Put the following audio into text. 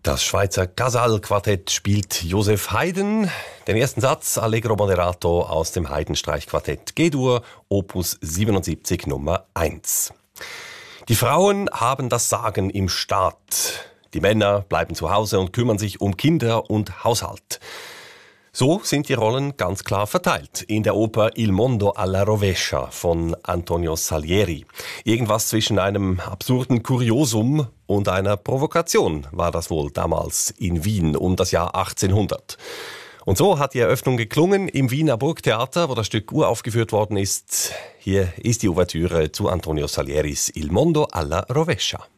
Das Schweizer Casal-Quartett spielt Joseph Haydn. Den ersten Satz Allegro moderato aus dem Haydn-Streichquartett G-Dur, Opus 77 Nummer 1. Die Frauen haben das Sagen im Staat. Die Männer bleiben zu Hause und kümmern sich um Kinder und Haushalt. So sind die Rollen ganz klar verteilt in der Oper Il Mondo alla Rovescia von Antonio Salieri. Irgendwas zwischen einem absurden Kuriosum und einer Provokation war das wohl damals in Wien um das Jahr 1800. Und so hat die Eröffnung geklungen im Wiener Burgtheater, wo das Stück uraufgeführt worden ist. Hier ist die Ouvertüre zu Antonio Salieris Il Mondo alla Rovescia.